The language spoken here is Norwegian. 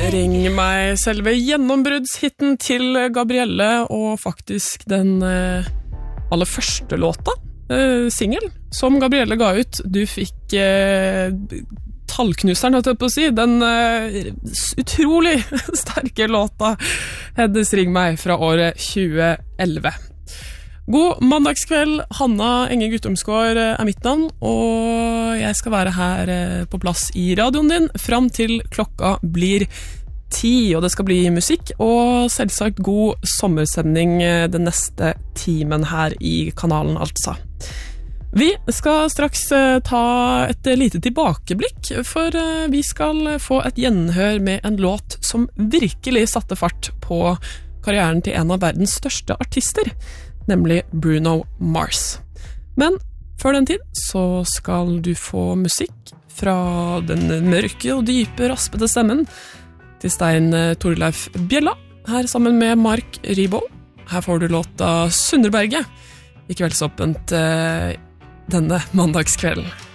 Ring meg, selve gjennombruddshitten til Gabrielle, og faktisk den aller første låta, single, som Gabrielle ga ut. Du fikk tallknuseren, holdt jeg på å si, den utrolig sterke låta Heddes Ring meg fra året 2011. God mandagskveld, Hanna Enge Guttormsgaard mitt navn, og jeg skal være her på plass i radioen din frem til klokka blir 10, og det skal bli musikk og selvsagt god sommersending den neste timen her i kanalen, altså. Vi skal straks ta et lite tilbakeblikk, for vi skal få et gjenhør med en låt som virkelig satte fart på karrieren til en av verdens største artister, nemlig Bruno Mars. Men før den tid så skal du få musikk fra den mørke og dype raspete stemmen til Stein Torleif Bjella, her sammen med Mark Ribot. Her får du låta Sunderberget i Kveldsåpent denne mandagskvelden.